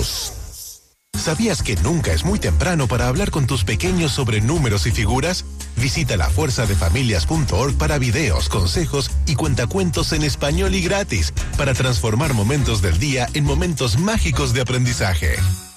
2. ¿Sabías que nunca es muy temprano para hablar con tus pequeños sobre números y figuras? Visita lafuerzadefamilias.org para videos, consejos y cuentacuentos en español y gratis para transformar momentos del día en momentos mágicos de aprendizaje.